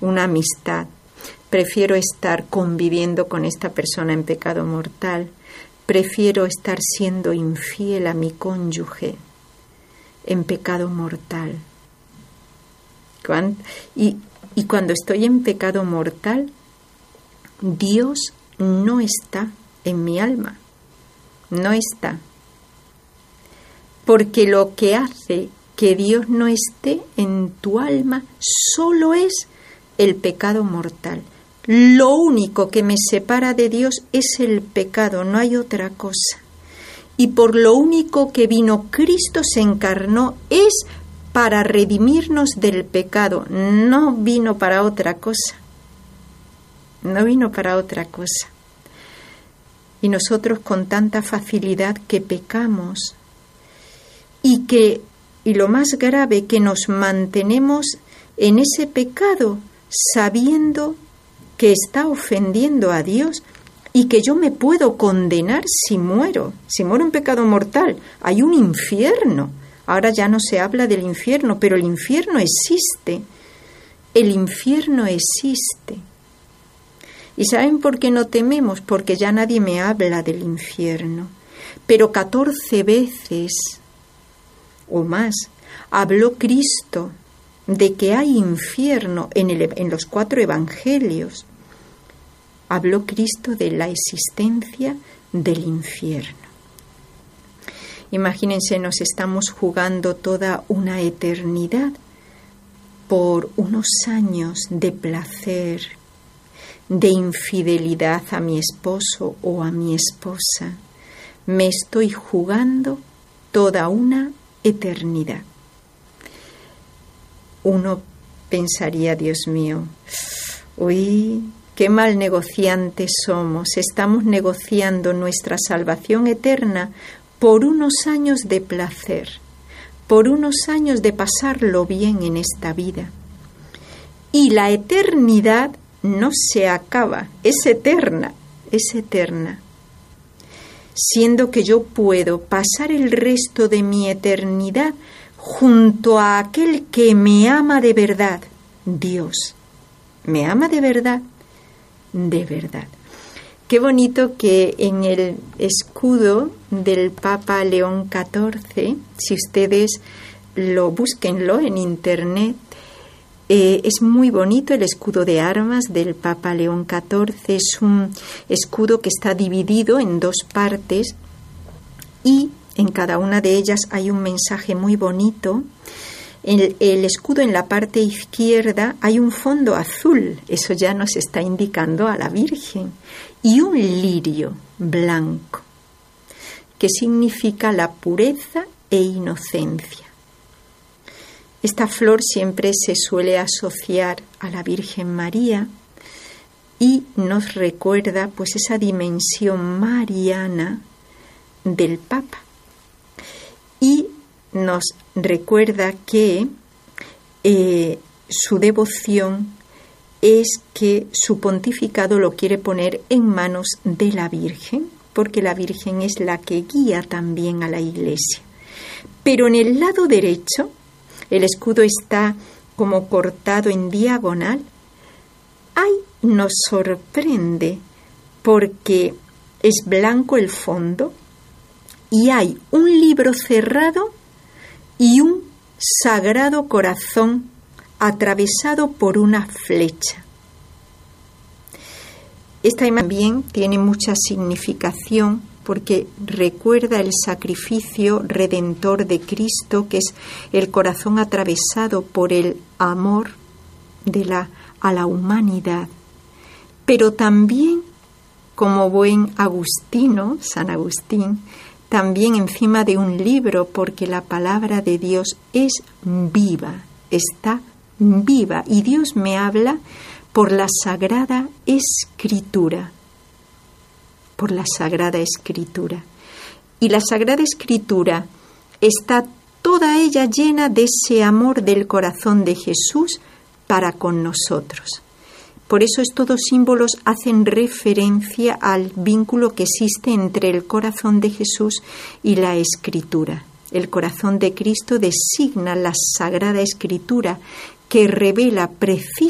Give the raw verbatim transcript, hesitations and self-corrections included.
una amistad. Prefiero estar conviviendo con esta persona en pecado mortal. Prefiero estar siendo infiel a mi cónyuge en pecado mortal. Y, y cuando estoy en pecado mortal, Dios no está en mi alma. No está. Porque lo que hace que Dios no esté en tu alma solo es el pecado mortal. Lo único que me separa de Dios es el pecado, no hay otra cosa. Y por lo único que vino Cristo se encarnó es para redimirnos del pecado, no vino para otra cosa. No vino para otra cosa. Y nosotros con tanta facilidad que pecamos y que, y lo más grave, que nos mantenemos en ese pecado sabiendo que está ofendiendo a Dios y que yo me puedo condenar si muero, si muero en pecado mortal. Hay un infierno. Ahora ya no se habla del infierno, pero el infierno existe. El infierno existe. ¿Y saben por qué no tememos? Porque ya nadie me habla del infierno. Pero catorce veces o más habló Cristo de que hay infierno en, el, en los cuatro evangelios. Habló Cristo de la existencia del infierno. Imagínense, nos estamos jugando toda una eternidad por unos años de placer, de infidelidad a mi esposo o a mi esposa. Me estoy jugando toda una eternidad. Uno pensaría, Dios mío, uy, qué mal negociantes somos. Estamos negociando nuestra salvación eterna por unos años de placer, por unos años de pasarlo bien en esta vida. Y la eternidad no se acaba, es eterna, es eterna. Siendo que yo puedo pasar el resto de mi eternidad junto a aquel que me ama de verdad, Dios. ¿Me ama de verdad? De verdad. Qué bonito que en el escudo del Papa León catorce, si ustedes lo búsquenlo en internet, eh, es muy bonito el escudo de armas del Papa León catorce. Es un escudo que está dividido en dos partes y en cada una de ellas hay un mensaje muy bonito. El, el escudo en la parte izquierda hay un fondo azul, eso ya nos está indicando a la Virgen, y un lirio blanco, que significa la pureza e inocencia. Esta flor siempre se suele asociar a la Virgen María y nos recuerda pues esa dimensión mariana del Papa. Y nos recuerda que eh, su devoción es que su pontificado lo quiere poner en manos de la Virgen, porque la Virgen es la que guía también a la Iglesia. Pero en el lado derecho, el escudo está como cortado en diagonal. ¡Ay! Nos sorprende porque es blanco el fondo y hay un libro cerrado y un sagrado corazón atravesado por una flecha. Esta imagen también tiene mucha significación porque recuerda el sacrificio redentor de Cristo, que es el corazón atravesado por el amor de la, a la humanidad. Pero también, como buen agustino, San Agustín, también encima de un libro, porque la palabra de Dios es viva, está viva, y Dios me habla por la Sagrada Escritura, por la Sagrada Escritura. Y la Sagrada Escritura está toda ella llena de ese amor del corazón de Jesús para con nosotros. Por eso estos símbolos hacen referencia al vínculo que existe entre el corazón de Jesús y la Escritura. El corazón de Cristo designa la Sagrada Escritura, que revela precisamente